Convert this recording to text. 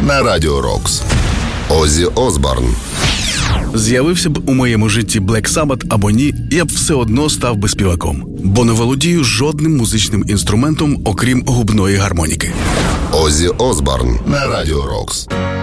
на Радіо Рокс. Оззі Осборн. З'явився б у моєму житті Black Sabbath або ні, я б все одно став би співаком, бо не володію жодним музичним інструментом, окрім губної гармоніки. Оззі Осборн на Радіо Рокс.